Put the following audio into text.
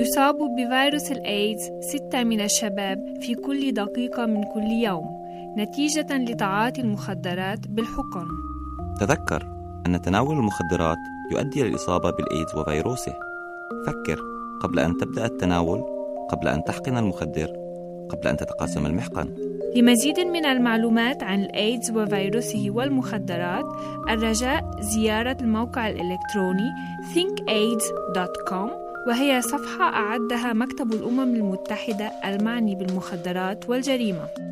يصاب بفيروس الإيدز 6 من الشباب في كل دقيقة من كل يوم نتيجة لتعاطي المخدرات بالحقن. تذكر أن تناول المخدرات يؤدي للإصابة بالإيدز وفيروسه. فكر قبل أن تبدأ التناول، قبل أن تحقن المخدر، قبل أن تتقاسم المحقن. لمزيد من المعلومات عن الإيدز وفيروسه والمخدرات، الرجاء زيارة الموقع الإلكتروني thinkaids.com، وهي صفحة أعدها مكتب الأمم المتحدة المعني بالمخدرات والجريمة.